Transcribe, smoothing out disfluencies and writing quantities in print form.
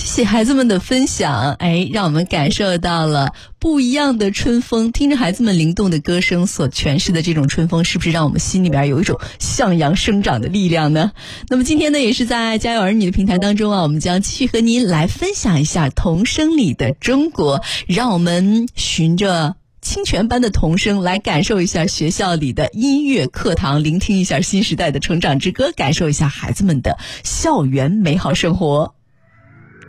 谢谢孩子们的分享，让我们感受到了不一样的春风。听着孩子们灵动的歌声所诠释的这种春风，是不是让我们心里边有一种向阳生长的力量呢？那么今天呢，也是在家有儿女的平台当中我们将继续和您来分享一下童声里的中国，让我们循着清泉般的童声来感受一下学校里的音乐课堂，聆听一下新时代的成长之歌，感受一下孩子们的校园美好生活。